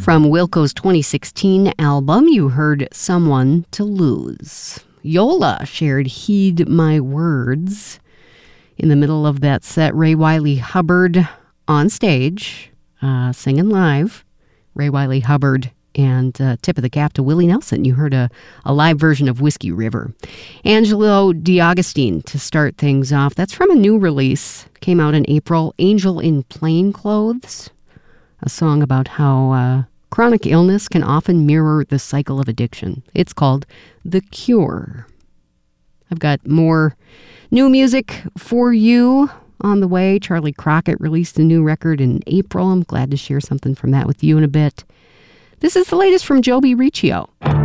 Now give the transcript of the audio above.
From Wilco's 2016 album, you heard Someone to Lose. Yola shared Heed My Words. In the middle of that set, Ray Wylie Hubbard on stage, singing live. Ray Wylie Hubbard and tip of the cap to Willie Nelson. You heard a live version of Whiskey River. Angelo D'Agostino to start things off. That's from a new release. Came out in April. Angel in Plain Clothes. A song about how chronic illness can often mirror the cycle of addiction. It's called The Cure. I've got more new music for you on the way. Charlie Crockett released a new record in April. I'm glad to share something from that with you in a bit. This is the latest from Joby Riccio.